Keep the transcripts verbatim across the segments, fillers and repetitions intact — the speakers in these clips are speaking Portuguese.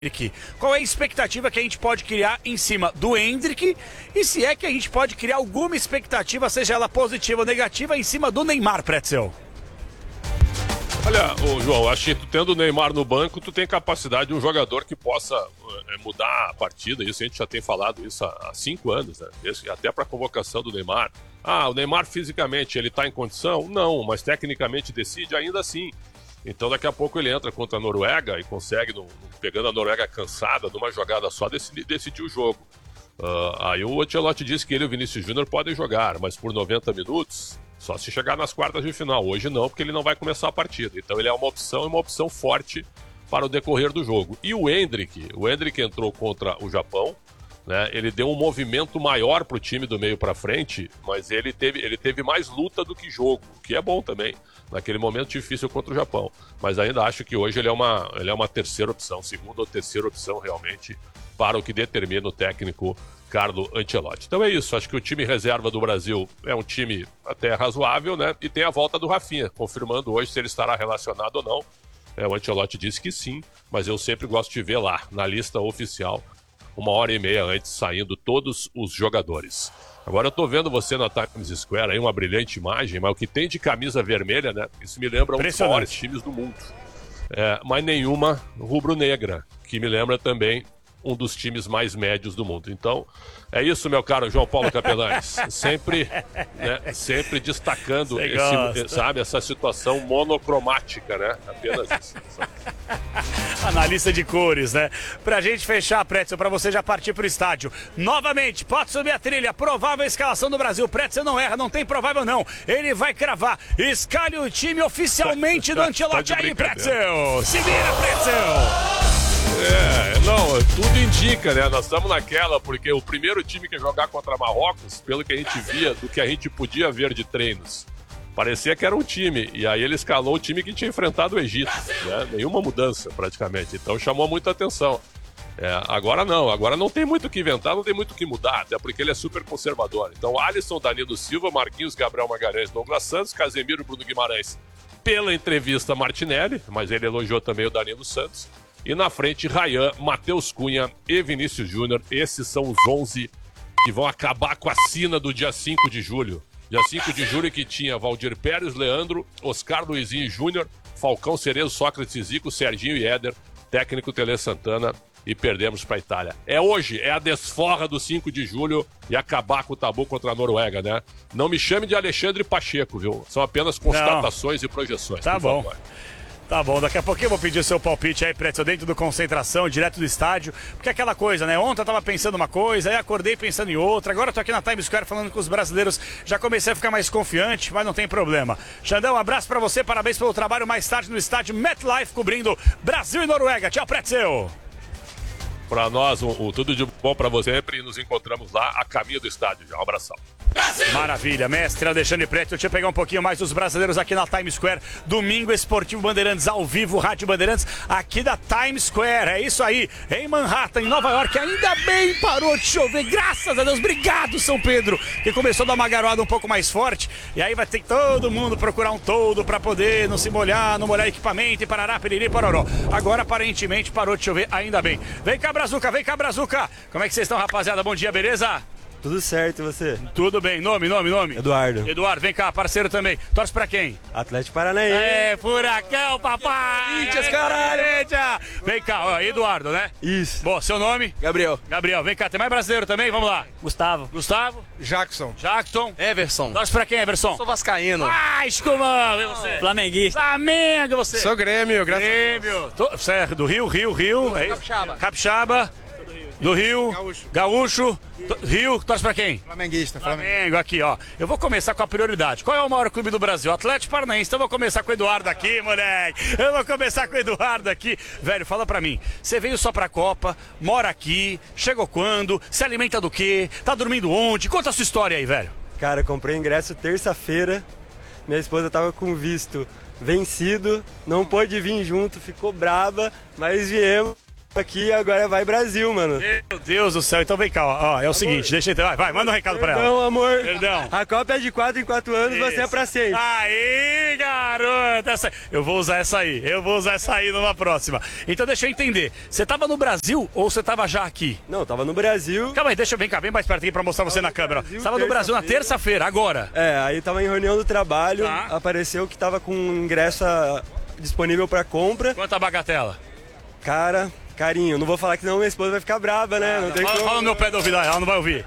Hendrick. Qual é a expectativa que a gente pode criar em cima do Hendrick e se é que a gente pode criar alguma expectativa, seja ela positiva ou negativa, em cima do Neymar, Pretzel? Olha, ô, João, acho que tu tendo o Neymar no banco, tu tem capacidade de um jogador que possa é, mudar a partida. Isso a gente já tem falado isso há, há cinco anos, né? Esse, até para a convocação do Neymar. Ah, o Neymar fisicamente, ele tá em condição? Não, mas tecnicamente decide ainda assim. Então daqui a pouco ele entra contra a Noruega e consegue, no, pegando a Noruega cansada, numa jogada só, decidir, decidir o jogo. Uh, aí o Ancelotti disse que ele e o Vinícius Júnior podem jogar, mas por noventa minutos, só se chegar nas quartas de final. Hoje não, porque ele não vai começar a partida. Então ele é uma opção e uma opção forte para o decorrer do jogo. E o Hendrick, o Hendrick entrou contra o Japão, né? Ele deu um movimento maior para o time do meio para frente, mas ele teve, ele teve mais luta do que jogo, o que é bom também, naquele momento difícil contra o Japão. Mas ainda acho que hoje ele é uma, ele é uma terceira opção, segunda ou terceira opção realmente, para o que determina o técnico Carlo Ancelotti. Então é isso, acho que o time reserva do Brasil é um time até razoável, né? E tem a volta do Rafinha, confirmando hoje se ele estará relacionado ou não. É, o Ancelotti disse que sim, mas eu sempre gosto de ver lá, na lista oficial, uma hora e meia antes, saindo todos os jogadores. Agora eu tô vendo você na Times Square aí, uma brilhante imagem, mas o que tem de camisa vermelha, né? Isso me lembra um dos maiores times do mundo. É, mas nenhuma rubro-negra, que me lembra também um dos times mais médios do mundo. Então, é isso, meu caro João Paulo Capelanes. Sempre, né, sempre destacando esse, sabe, essa situação monocromática, né? Apenas isso. Analista de cores, né? Pra gente fechar, Pretzel, pra você já partir pro estádio. Novamente, pode subir a trilha. Provável escalação do Brasil. Pretzel não erra, não tem provável não. Ele vai cravar. Escalhe o time oficialmente do Ancelotti aí, Pretzel. Se vira, Pretzel. É, não, tudo indica, né? Nós estamos naquela, porque o primeiro time que ia jogar contra Marrocos, pelo que a gente via, do que a gente podia ver de treinos, parecia que era um time, e aí ele escalou o time que tinha enfrentado o Egito, né? Nenhuma mudança, praticamente, então chamou muita atenção. É, agora não, agora não tem muito o que inventar, não tem muito o que mudar, até porque ele é super conservador. Então Alisson, Danilo Silva, Marquinhos, Gabriel Magalhães, Douglas Santos, Casemiro e Bruno Guimarães. Pela entrevista Martinelli, mas ele elogiou também o Danilo Santos. E na frente, Ryan, Matheus Cunha e Vinícius Júnior. Esses são os onze que vão acabar com a sina do dia cinco de julho. Dia cinco de julho que tinha Valdir Pérez, Leandro, Oscar Luizinho Júnior, Falcão Cerezo, Sócrates Zico, Serginho e Éder, técnico Tele Santana, e perdemos para a Itália. É hoje, é a desforra do cinco de julho e acabar com o tabu contra a Noruega, né? Não me chame de Alexandre Pacheco, viu? São apenas constatações Não. e projeções. Tá bom. Favor. Tá bom, daqui a pouquinho eu vou pedir o seu palpite aí, Pretzel, dentro do Concentração, direto do estádio. Porque é aquela coisa, né? Ontem eu tava pensando uma coisa, aí acordei pensando em outra. Agora eu tô aqui na Times Square falando com os brasileiros. Já comecei a ficar mais confiante, mas não tem problema. Xandão, um abraço pra você, parabéns pelo trabalho mais tarde no estádio MetLife, cobrindo Brasil e Noruega. Tchau, Pretzel! Pra nós, um, um, tudo de bom pra você sempre e nos encontramos lá a caminho do estádio. Já um abração. Maravilha, mestre Alexandre Pretzel. Deixa eu pegar um pouquinho mais dos brasileiros aqui na Times Square. Domingo Esportivo Bandeirantes ao vivo, Rádio Bandeirantes, aqui da Times Square. É isso aí, em Manhattan, em Nova York. Ainda bem parou de chover, graças a Deus. Obrigado, São Pedro, que começou a dar uma garoada um pouco mais forte. E aí vai ter que todo mundo procurar um toldo pra poder não se molhar, não molhar equipamento e parará, piriri, pororó. Agora aparentemente parou de chover, ainda bem. Vem cá, Brazuca, vem cá, Brazuca. Como é que vocês estão, rapaziada? Bom dia, beleza? Tudo certo, e você? Tudo bem. Nome, nome, nome? Eduardo. Eduardo, vem cá, parceiro também. Torce pra quem? Atlético Paranaense. É, Furacão, papai! Corinthians, caralho! Vem cá, ó, Eduardo, né? Isso. Bom, seu nome? Gabriel. Gabriel, vem cá, tem mais brasileiro também? Vamos lá. Gustavo. Gustavo? Jackson. Jackson? Everson. Torce pra quem, Everson? Sou vascaíno. Ah, escumão! E você? Flamenguista. Flamengo, você? Sou Grêmio, graças Grêmio. Tô, você é do Rio, Rio, Rio. É Capixaba. Capixaba. Do Rio, Gaúcho. Gaúcho, Rio, torce pra quem? Flamenguista. Flamengo, aqui, ó. Eu vou começar com a prioridade. Qual é o maior clube do Brasil? Atlético Paranaense. Então eu vou começar com o Eduardo aqui, moleque. Eu vou começar com o Eduardo aqui. Velho, fala pra mim. Você veio só pra Copa, mora aqui, chegou quando, se alimenta do quê? Tá dormindo onde? Conta a sua história aí, velho. Cara, eu comprei ingresso terça-feira. Minha esposa tava com visto vencido. Não pôde vir junto, ficou brava, mas viemos. aqui agora vai Brasil, mano. Meu Deus do céu, então vem cá, ó, ó é o seguinte, deixa eu entender, vai, vai, manda um recado pra ela. Perdão, amor. Perdão. A Copa é de quatro em quatro anos, Isso. você é pra sempre. Aí, garota, essa... eu vou usar essa aí, eu vou usar essa aí numa próxima. Então deixa eu entender, você tava no Brasil ou você tava já aqui? Não, tava no Brasil. Calma aí, deixa eu vem cá, vem mais perto aqui pra mostrar você na câmera. Brasil, Você tava no Brasil na terça-feira. terça-feira, agora. É, aí tava em reunião do trabalho, Tá. apareceu que tava com ingresso ah, disponível pra compra. Quanta bagatela? Cara, carinho, não vou falar que não, minha esposa vai ficar brava, né? Não tem Fala, como. fala no meu pé do ouvido, ela não vai ouvir.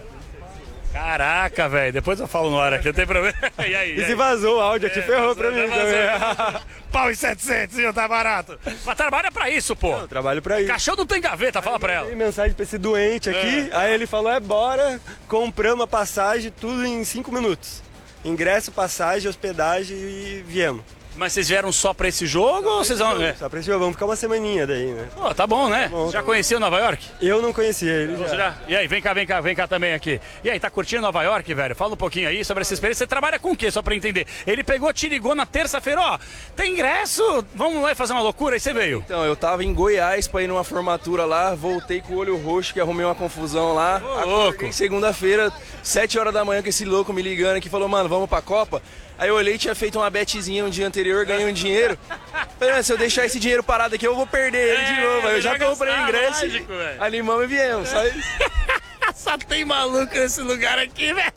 Caraca, velho, depois eu falo no ar aqui, não tem problema. E aí? E E se aí? vazou o áudio aqui, ferrou pra mim também. Pau em setecentos, viu? Tá barato. Mas trabalha pra isso, pô. Eu trabalho pra isso. Caixão não tem gaveta, fala pra ela. Mandei mensagem pra esse doente aqui, aí ele falou, é bora, compramos a passagem, tudo em cinco minutos. Ingresso, passagem, hospedagem e viemos. Mas vocês vieram só pra esse jogo ou vocês vão... É. Só pra esse jogo, vamos ficar uma semaninha daí, né? Pô, tá bom, né? bom, Já tá conheceu Nova York? Eu não conhecia ele Você já. já? E aí, vem cá, vem cá, vem cá também aqui. E aí, tá curtindo Nova York, velho? Fala um pouquinho aí sobre essa experiência. Você trabalha com o quê, só pra entender? Ele pegou, te ligou na terça-feira, ó, tem ingresso, vamos lá fazer uma loucura, aí você veio. Então, eu tava em Goiás pra ir numa formatura lá, voltei com o olho roxo, que arrumei uma confusão lá. Ô, Acordei louco. segunda-feira, sete horas da manhã, com esse louco me ligando aqui, falou, mano, vamos pra Copa? Aí eu olhei, tinha feito uma betezinha no dia anterior, ganhei um dinheiro. Falei, se eu deixar esse dinheiro parado aqui, eu vou perder ele de É, novo. Aí eu já melhor comprei o gastar, ingresso, lógico, velho. animamos e viemos. Só isso. Só tem maluco nesse lugar aqui, velho.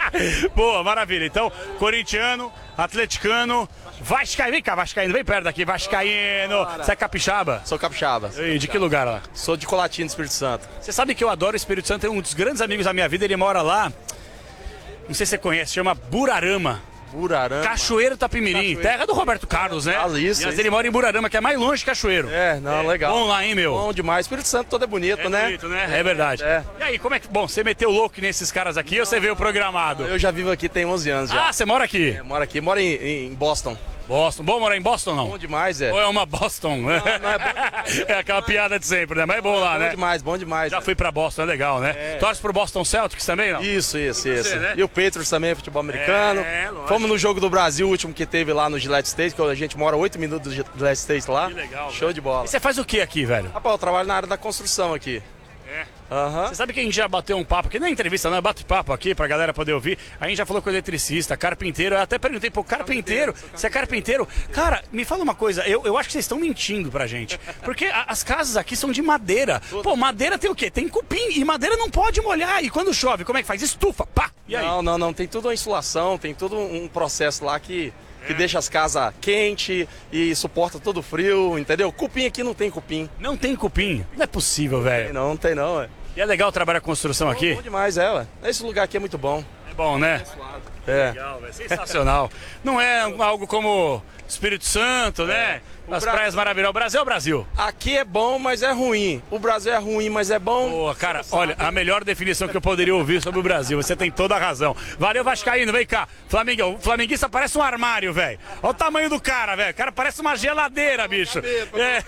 Boa, maravilha. Então, corintiano, atleticano, vascaíno. Vem cá, vascaíno, vem perto daqui, vascaíno. Você é capixaba? Sou capixaba. E de que lugar lá? Sou de Colatina, do Espírito Santo. Você sabe que eu adoro o Espírito Santo, tem um dos grandes amigos da minha vida, ele mora lá. Não sei se você conhece, chama Burarama. Burarama. Cachoeiro Tapimirim, terra do Roberto Carlos, né? Ah, isso, Mas isso. ele mora em Burarama, que é mais longe que Cachoeiro. É, não, legal. Bom lá, hein, meu? Bom demais. Espírito Santo todo é bonito, É né? bonito, né? É verdade. É. E aí, como é que... Bom, você meteu louco nesses caras aqui ou você veio programado? Eu já vivo aqui tem onze anos já. Ah, você mora aqui? Eu moro aqui, moro em, em Boston. Boston. Bom morar em Boston, não? Bom demais, é. Ou é uma Boston? não é bom. É aquela piada de sempre, né? Mas é bom lá, Bom né? demais, bom demais. Já é. fui pra Boston, é legal, né? Torce pro Boston Celtics também, não? Isso, isso, isso. né? E o Patriots também, futebol americano. É, lógico. Fomos no jogo do Brasil, o último que teve lá no Gillette State, que a gente mora oito minutos do Gillette State lá. Que legal, Show velho. de bola. E você faz o que aqui, velho? Rapaz, eu trabalho na área da construção aqui. É. Aham. Você sabe que a gente já bateu um papo aqui, não é entrevista, não, é bate-papo aqui pra galera poder ouvir. A gente já falou com o eletricista, carpinteiro. Eu até perguntei, pô, carpinteiro, você é carpinteiro? Cara, me fala uma coisa, eu, eu acho que vocês estão mentindo pra gente. Porque a- as casas aqui são de madeira. Pô, madeira tem o quê? Tem cupim e madeira não pode molhar. E quando chove, como é que faz? Estufa, pá! E aí? Não, não, não. Tem tudo uma insulação, tem todo um processo lá que, que deixa as casas quentes e suporta todo o frio, entendeu? Cupim aqui não tem cupim. Não tem cupim? Não é possível, Tem velho. não, não tem não, é. E é legal trabalhar construção aqui? Bom demais, é, ué. Esse lugar aqui é muito bom. É bom, né? É. Legal, velho. Sensacional. Não é algo como Espírito Santo, né? As Bra- praias maravilhosas. O Brasil é o Brasil. Aqui é bom, mas é ruim. O Brasil é ruim, mas é bom. Boa, cara, olha, a melhor definição que eu poderia ouvir sobre o Brasil. Você tem toda a razão. Valeu, Vascaíno, vem cá. Flamenguista, o flamenguista parece um armário, velho. Olha o tamanho do cara, velho. O cara parece uma geladeira, bicho. É.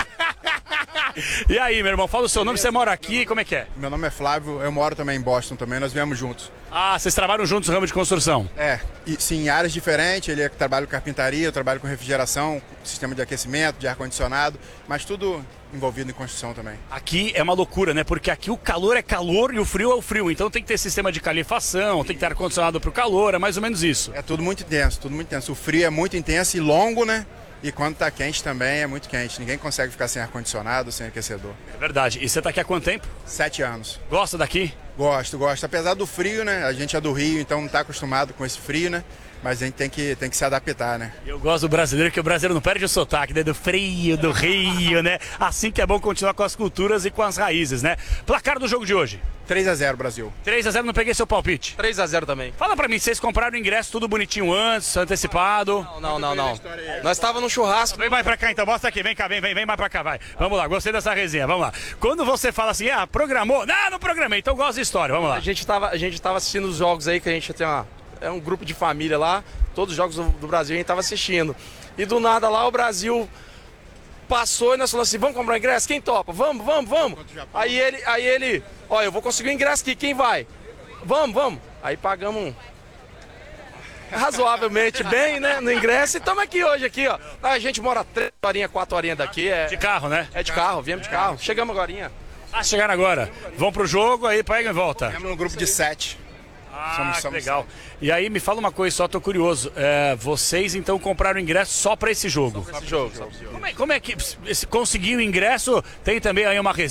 E aí, meu irmão, fala o seu nome, você mora aqui, como é que é? Meu nome é Flávio, eu moro também em Boston também, nós viemos juntos. Ah, vocês trabalham juntos no ramo de construção? É, e, sim, em áreas diferentes, ele trabalha com carpintaria, eu trabalho com refrigeração, sistema de aquecimento, de ar-condicionado, mas tudo envolvido em construção também. Aqui é uma loucura, né? Porque aqui o calor é calor e o frio é o frio. Então tem que ter sistema de calefação, tem que ter ar-condicionado pro calor, é mais ou menos isso. É tudo muito intenso, tudo muito intenso. O frio é muito intenso e longo, né? E quando tá quente também é muito quente. Ninguém consegue ficar sem ar-condicionado, sem aquecedor. É verdade. E você tá aqui há quanto tempo? Sete anos. Gosta daqui? Gosto, gosto. Apesar do frio, né? A gente é do Rio, então não tá acostumado com esse frio, né? Mas a gente tem que, tem que se adaptar, né? Eu gosto do brasileiro, que o brasileiro não perde o sotaque, né? Do frio, do rio, né? Assim que é bom continuar com as culturas e com as raízes, né? Placar do jogo de hoje. três a zero Brasil. três a zero, não peguei seu palpite. três a zero também. Fala pra mim, vocês compraram o ingresso tudo bonitinho antes, antecipado? Não, não, não, não. Nós estávamos no churrasco. Vem mais pra cá então, mostra aqui, vem cá, vem, vem, vem mais pra cá, vai. Vamos lá, gostei dessa resenha, vamos lá. Quando você fala assim, ah, programou? Não, não programei, então gosto de história, vamos lá. A gente tava, a gente tava assistindo os jogos aí, que a gente tem uma, é um grupo de família lá, todos os jogos do, do Brasil a gente tava assistindo. E do nada lá o Brasil passou e nós falamos assim, vamos comprar ingresso? Quem topa? Vamos, vamos, vamos. Aí ele, aí ele, ó, eu vou conseguir o ingresso aqui, quem vai? Vamos, vamos. Aí pagamos um. razoavelmente bem, né, no ingresso. E estamos aqui hoje, aqui, ó. A gente mora três horinhas, quatro horinhas daqui. É, De carro, né? é de carro, viemos de carro. Chegamos agorinha. Ah, chegaram agora. Vão pro jogo, aí pegam e volta. Estamos no grupo de sete. Ah, Somos- que somos legal. E aí, me fala uma coisa só, tô curioso. É, vocês, então, compraram ingresso só pra esse jogo? Esse jogo, sabe? Como é, como é que se conseguiu o ingresso? Tem também aí uma reserva?